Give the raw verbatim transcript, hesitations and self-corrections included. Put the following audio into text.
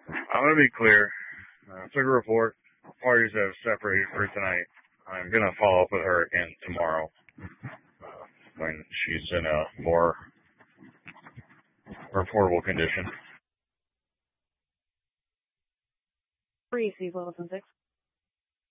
I'm going to be clear. Uh, took a report. Parties have separated for tonight. I'm going to follow up with her again tomorrow uh, when she's in a more reportable condition. Three, C Wilson six.